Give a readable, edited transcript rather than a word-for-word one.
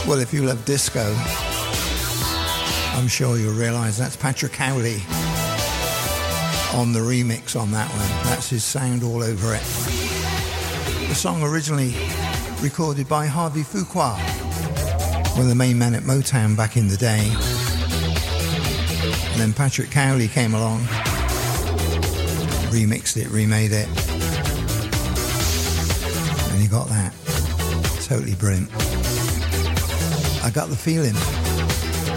Well, if you love disco, I'm sure you'll realise that's Patrick Cowley on the remix on that one. That's his sound all over it. The song originally recorded by Harvey Fuqua, one of the main men at Motown back in the day. And then Patrick Cowley came along, remixed it, remade it, and you got that. Totally brilliant. I Got the Feeling.